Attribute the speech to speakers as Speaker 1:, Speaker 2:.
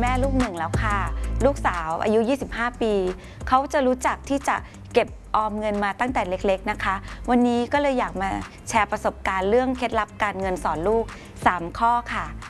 Speaker 1: ม่ลูกหนึ่งแล้วค่ะลูกสาวอายุ 25 ปีเขาจะรู้จักที่จะเก็บออมเงินมาตั้งแต่เล็กๆนะคะวันนี้ก็เลยอยากมาแชร์ประสบการณ์เรื่องเคล็ดลับการเงินสอนลูก3ข้อค่ะ